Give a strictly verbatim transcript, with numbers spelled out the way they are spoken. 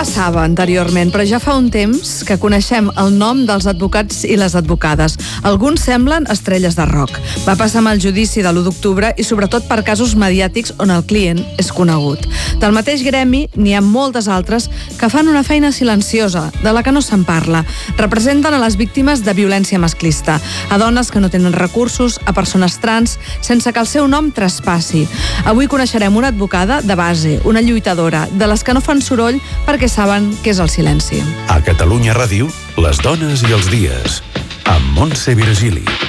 passava anteriorment, però ja fa un temps que coneixem el nom dels advocats i les advocades. Alguns semblen estrelles de rock. Va passar amb el judici de l'u d'octubre i sobretot per casos mediàtics on el client és conegut. Del mateix gremi n'hi ha moltes altres que fan una feina silenciosa, de la que no se'n parla. Representen a les víctimes de violència masclista, a dones que no tenen recursos, a persones trans, sense que el seu nom traspassi. Avui coneixerem una advocada de base, una lluitadora, de les que no fan soroll perquè saben què és el silenci. A Catalunya Ràdio, les dones i els dies, amb Montse Virgili.